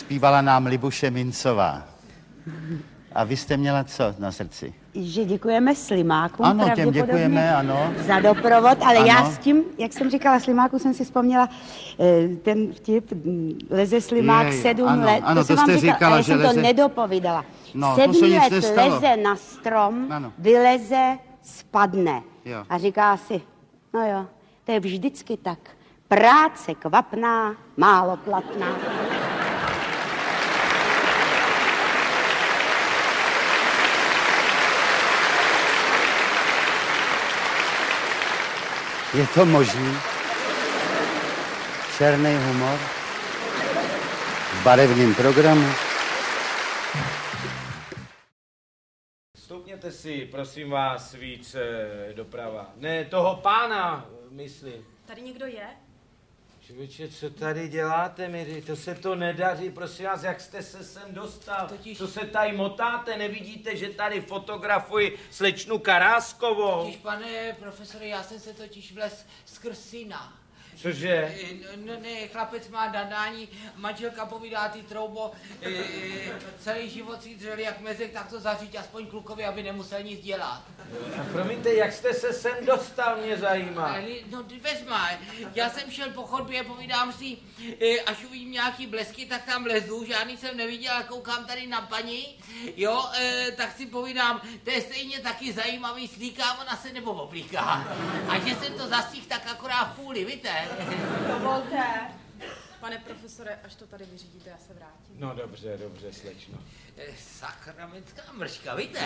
zpívala nám Libuše Mincová. A vy jste měla co na srdci? Že děkujeme Slimákům. Ano, těm děkujeme, ano. Za doprovod, ale ano. Já s tím, jak jsem říkala Slimáku, jsem si vzpomněla ten vtip, leze Slimák 7 let. Ano, to jsem jste vám říkala, já že jsem leze... to nedopovídala. No, 7 let nestalo. leze na strom, ano. vyleze, spadne. Jo. A říká si, no jo, to je vždycky tak. Práce kvapná, málo platná. Je to možný? Černý humor? V barevném programu? Stoupněte si, prosím vás, víc doprava. Ne, toho pána, myslím. Tady někdo je? Člověče, co tady děláte, Miri? To se to nedaří, prosím vás, jak jste se sem dostal? Co se tady motáte? Nevidíte, že tady fotografuji slečnu Karáskovou? Totiž, pane profesore, já jsem se totiž vlez skrz syna. Cože? No ne, chlapec má nadání, manželka povídá ty troubo, celý život si dřeli jak mezek, tak to zařídit aspoň klukovi, aby nemusel nic dělat. A promiňte, jak jste se sem dostal, mě zajímá. No vezma, já jsem šel po chodbě, povídám si, až uvidím nějaký blesky, tak tam lezu, žádný jsem neviděl, ale koukám tady na paní, jo, tak si povídám, to je stejně taky zajímavý, slíká ona se nebo oblíká. A že jsem to zastihl tak akorát v půli, víte? Dovolte. Pane profesore, až to tady vyřídíte, já se vrátím. No dobře, slečno. Sakramentská mrška, víte?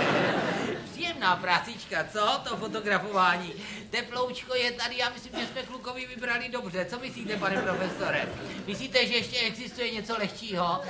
Příjemná prácička, co? To fotografování. Teploučko je tady, já myslím, že jsme klukovi vybrali dobře. Co myslíte, pane profesore? Myslíte, že ještě existuje něco lehčího?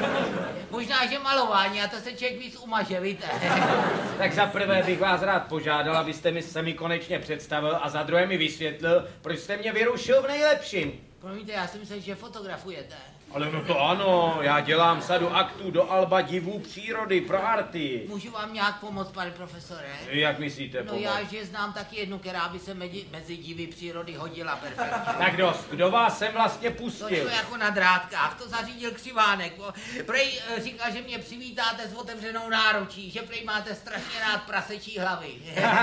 Možná, že malování, a to se člověk víc umaže, víte? Tak za prvé bych vás rád požádal, abyste se mi konečně představil a za druhé mi vysvětlil, proč jste mě vyrušil v nejlepším. Promiňte, já si myslel, že fotografujete. Ale no to ano, já dělám sadu aktů do alba divů přírody pro arty. Můžu vám nějak pomoct, pane profesore? Jak myslíte No pomoct? já, že znám taky jednu, která by se mezi divy přírody hodila perfektně. Tak dost, kdo vás sem vlastně pustil? To jako na drátkách, to zařídil Křivánek. Prej říkal, že mě přivítáte s otevřenou náručí, že prej máte strašně rád prasečí hlavy.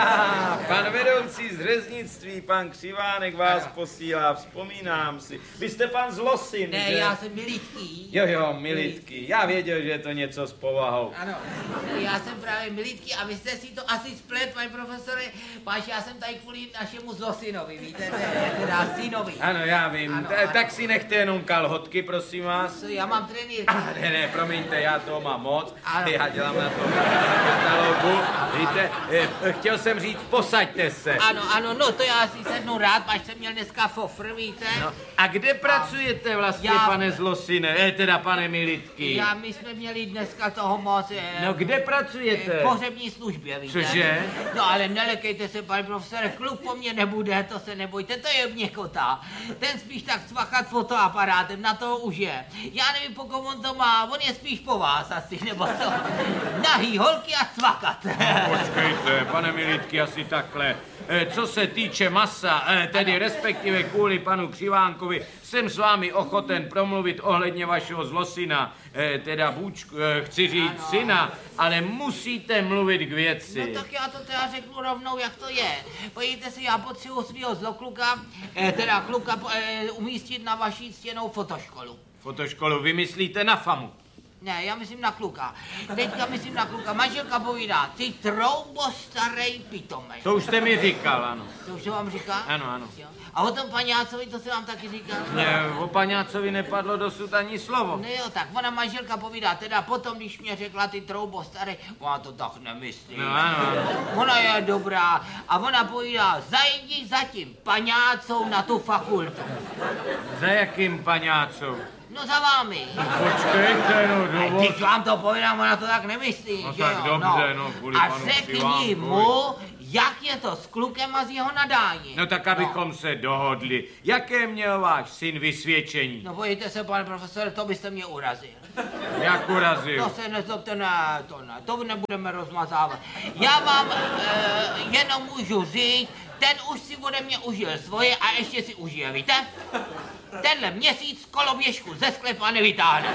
Pan vedoucí z řeznictví, pan Křivánek vás posílá, vzpomínám si. Vy jste pan Zlosin, ne, že? Já jsem Militky. Jo, Militky. Já věděl, že je to něco s povahou. Ano, já jsem právě Militky a vy jste si to asi splet, pane profesore, páč, já jsem tady kvůli našemu Zlosinovi, víte, teda synovi. Ano, já vím. Ano, tak si nechte jenom kalhotky, prosím vás. Já mám trenýrku. Ne, promiňte, já toho mám moc. Ano. Já dělám na tom katalogu. Víte, chtěl jsem říct, posaďte se. Ano, no to já si sednu rád, až jsem měl dneska fofr, víte. No, a kde pracujete vlastně, pane Zlosine, teda pane Militky? My jsme měli dneska toho moc. No kde pracujete? V pohřební službě, víte. Cože? No ale nelekejte se, pane profesore, kluk po mně nebude, to se nebojte, to je měkota. Ten spíš tak cvachat fotoaparátem, na to už je. Já nevím, po kom on to má, on je spíš po vás asi, nebo co? Nahý holky a cvakat. No, počkejte, pane Militky, asi takhle. Co se týče masa, tedy respektive kvůli panu Křivánkovi, jsem s vámi ochoten promluvit ohledně vašeho Zlosina, teda chci říct syna, ale musíte mluvit k věci. No tak já to teda řeknu rovnou, jak to je. Pojďte si, já potřebuji svého zlokluka, teda kluka umístit na vaší ctěnou fotoškolu. Fotoškolu vymyslíte na FAMu? Ne, já myslím na kluka. Teďka myslím na kluka. Manželka povídá, ty troubo starej pitomej. To už jste mi říkal, ano. To už se vám říká? Ano. Jo. A o tom paňácovi, to se vám taky říká? Ne, o paňácovi nepadlo dosud ani slovo. No jo, tak ona manželka povídá, teda potom, když mě řekla ty troubo starej, ona to tak nemyslí. No ano. Ona je dobrá a ona povídá, zajdi za tím paňácou na tu fakultu. Za jakým paňácou? No za vámi. Počkejte, no dovol. Teď vám to povídám, ona to tak nemyslí, No že tak jo? dobře, no kvůli a panu řekni Křivánkovi. mu, jak je to s klukem a s jeho nadáním. No tak abychom se dohodli. Jaké měl váš syn vysvědčení? No bojte se, pane profesore, to byste mě urazil. Jak urazil? To se nezlobte, ne, to nebudeme rozmazávat. Já vám jenom můžu říct, ten už si ode mě užil svoje a ještě si užije, víte? Tenhle měsíc koloběžku ze sklepa nevytáhne.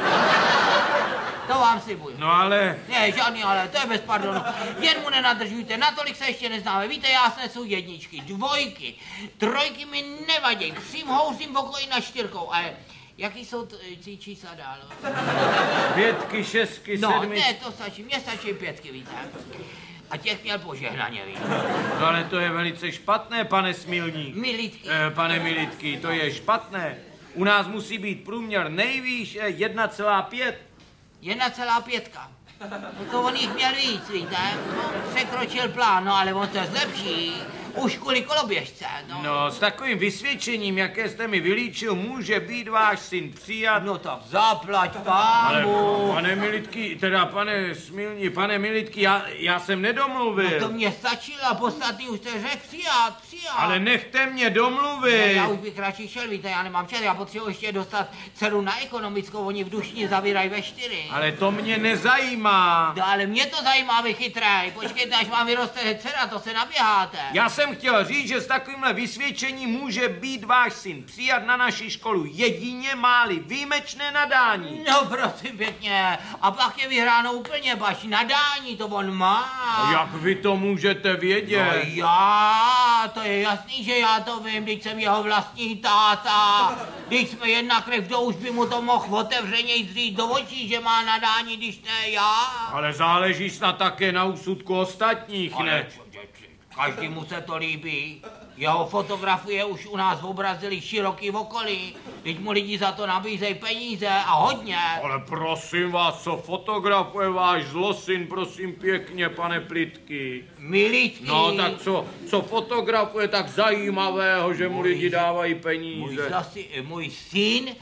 To vám slibuju. No ale... Ne, žádný ale, to je bez pardonu. Jen mu nenadržujte, natolik se ještě neznáme. Víte, já snesu jedničky, dvojky, trojky mi nevadí. Přím housím pokoji na 4. A jaký jsou ty čísla dál? 5, 6, 7. No, ne, to stačí, mně stačí 5, víte. A těch měl požehnaně, víte. No ale to je velice špatné, pane Smilník. Milítky. Pane Militky, to je špatné. U nás musí být průměr nejvýš 1,5. 1,5. No to on jich měl víc, víte. No, překročil plán, no ale on se zlepší. Už kvůli koloběžce, no. No, s takovým vysvědčením, jaké jste mi vylíčil, může být váš syn přijat. No tak zaplať Ale, pámu. pane Militky, teda pane Smilní, pane Militky, já jsem nedomluvil. No to mě stačilo a podstatný už jste řekl přijat. Ale nechte mě Ne, domluvit. já už bych radši šel, víte, já nemám čas, já potřebuji ještě dostat dceru na ekonomickou, oni v Dušni zavírají ve 4. Ale to mě nezajímá. No, ale mě to zajímá, vy chytrej, počkejte, až vám vyroste dcera, to se naběháte. Já jsem chtěl říct, že s takovýmhle vysvědčením může být váš syn přijat na naši školu jedině máli výjimečné nadání. No prosím pěkně, a pak je vyhráno úplně baš nadání, to on má. A jak vy to můžete vědět? No já, to je jasný, že já to vím, když jsem jeho vlastní táta. Když jsme jedna krev, kdo už by mu to mohl otevřeně říct do očí, že má nadání, když ne já. Ale záleží snad také na úsudku ostatních, ne? Každému se to líbí. Jeho fotografie už u nás obrazili široký okolí. Teď mu lidi za to nabízejí peníze a hodně. Ale prosím vás, co fotografuje váš zlosin, prosím pěkně, pane Plitky? Milítky. No tak co fotografuje tak zajímavého, že mu lidi dávají peníze? Můj syn,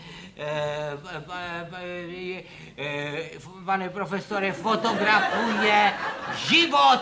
pane profesore, fotografuje život.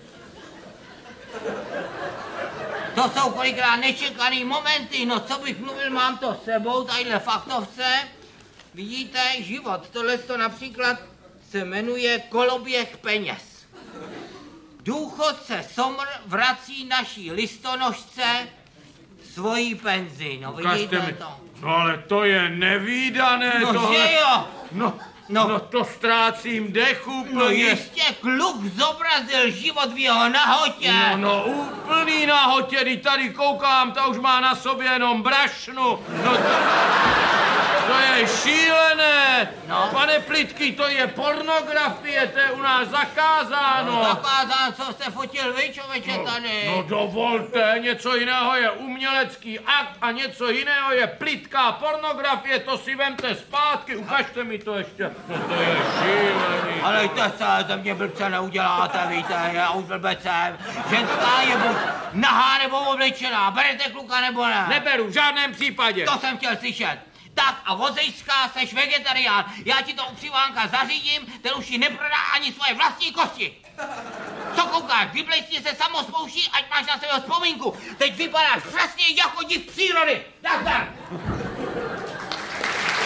To jsou kolikrát nečekaný momenty, no co bych mluvil, mám to s sebou, tadyhle faktovce. Vidíte, život, tohle to například se jmenuje koloběh peněz. Důchodce Somr vrací naší listonožce svoji penzi, no vidíte to. No ale to je nevídané, No tohle. že jo? No to ztrácím dech No úplně. jistě, kluk zobrazil život v jeho nahotě. No úplný nahotě, když tady koukám, ta už má na sobě jenom brašnu. No to je šílené. No. Pane Plitky, to je pornografie, to je u nás zakázáno. No, zakázán, co jste fotil vy, člověče, tady. No dovolte, něco jiného je umělecký akt a něco jiného je plitká pornografie, to si vemte zpátky, ukažte mi to ještě. No to je šílený. Ale to se ze mě blbce neuděláte, víte, já už blbec jsem. Ženská je buď nahá nebo oblečená, berete kluka nebo ne? Neberu, v žádném případě. To jsem chtěl slyšet. Tak a vozejská, seš vegetarián, já ti to u přivánka zařídím, ten už ti neprodá ani svoje vlastní kosti. Co koukáš, vyblejstně se samospouští, ať máš na svého vzpomínku. Teď vypadáš přesně jako div přírody. Nazdar.